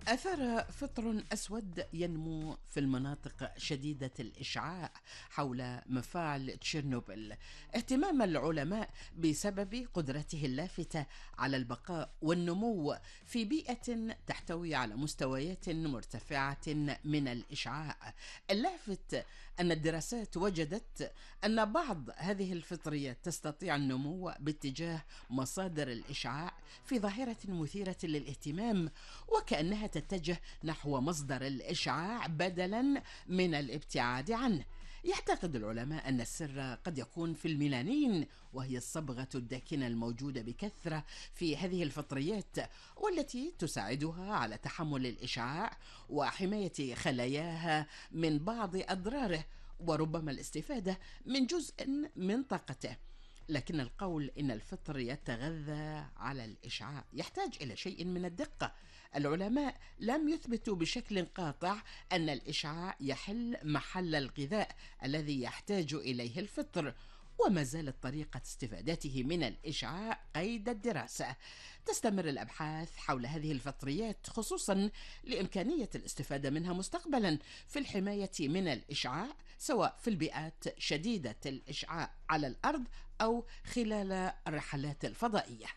أثار فطر أسود ينمو في المناطق شديدة الإشعاع حول مفاعل تشيرنوبل اهتمام العلماء بسبب قدرته اللافتة على البقاء والنمو في بيئة تحتوي على مستويات مرتفعة من الإشعاع. اللافت أن الدراسات وجدت أن بعض هذه الفطريات تستطيع النمو باتجاه مصادر الإشعاع في ظاهرة مثيرة للاهتمام، وكأنها تتجه نحو مصدر الإشعاع بدلا من الابتعاد عنه. يعتقد العلماء أن السر قد يكون في الميلانين، وهي الصبغة الداكنة الموجودة بكثرة في هذه الفطريات، والتي تساعدها على تحمل الإشعاع وحماية خلاياها من بعض أضراره، وربما الاستفادة من جزء من طاقته. لكن القول إن الفطر يتغذى على الإشعاع يحتاج إلى شيء من الدقة. العلماء لم يثبتوا بشكل قاطع أن الإشعاع يحل محل الغذاء الذي يحتاج إليه الفطر، وما زالت طريقة استفادته من الإشعاع قيد الدراسة. تستمر الأبحاث حول هذه الفطريات، خصوصا لإمكانية الاستفادة منها مستقبلا في الحماية من الإشعاع، سواء في البيئات شديدة الإشعاع على الأرض أو خلال الرحلات الفضائية.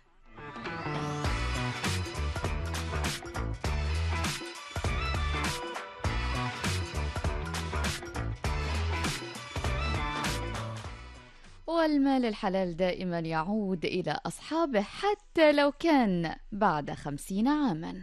والمال الحلال دائما يعود إلى أصحابه حتى لو كان بعد 50 عاما.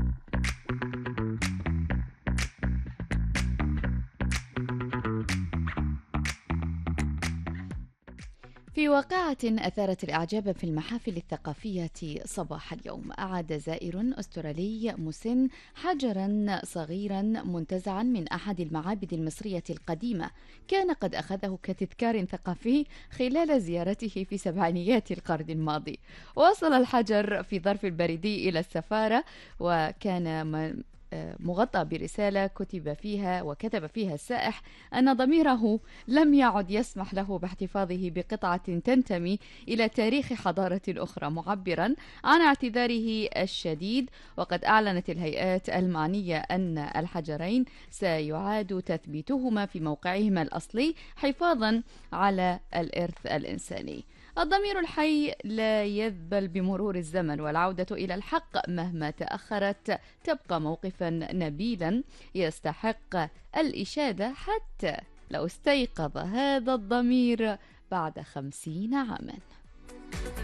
في واقعة أثارت الإعجاب في المحافل الثقافية صباح اليوم، أعاد زائر أسترالي مسن حجرا صغيرا منتزعا من أحد المعابد المصرية القديمة، كان قد أخذه كتذكار ثقافي خلال زيارته في سبعينيات القرن الماضي. وصل الحجر في ظرف بريدي إلى السفارة، وكان مغطى برسالة كتب فيها السائح أن ضميره لم يعد يسمح له باحتفاظه بقطعة تنتمي إلى تاريخ حضارة أخرى، معبرا عن اعتذاره الشديد. وقد أعلنت الهيئات المعنية أن الحجرين سيعاد تثبيتهما في موقعهما الأصلي حفاظا على الإرث الإنساني. الضمير الحي لا يذبل بمرور الزمن، والعودة إلى الحق مهما تأخرت تبقى موقفا نبيلا يستحق الإشادة حتى لو استيقظ هذا الضمير بعد 50 عاما.